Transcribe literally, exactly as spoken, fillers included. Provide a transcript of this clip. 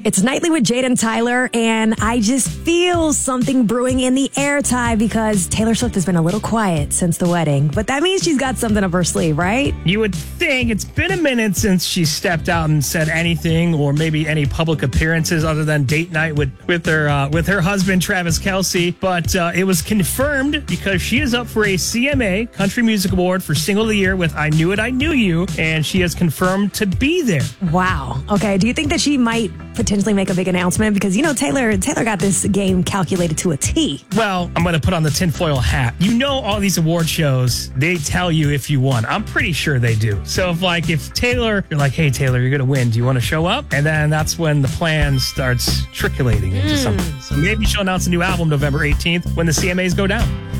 It's Nightly with Jade and Tyler, and I just feel something brewing in the air, Ty, because Taylor Swift has been a little quiet since the wedding. But that means she's got something up her sleeve, right? You would think. It's been a minute since she stepped out and said anything, or maybe any public appearances other than date night with with her uh, with her husband Travis Kelce. But uh, it was confirmed because she is up for a C M A Country Music Award for Single of the Year with "I Knew It, I Knew You," and she has confirmed to be there. Wow. Okay. Do you think that she might potentially make a big announcement? Because, you know, Taylor Taylor got this game calculated to a T. Well, I'm going to put on the tinfoil hat. You know, all these award shows, they tell you if you won. I'm pretty sure they do. So if like if Taylor, you're like, hey, Taylor, you're going to win. Do you want to show up? And then that's when the plan starts trickulating into mm. something. So maybe she'll announce a new album November eighteenth when the C M As go down.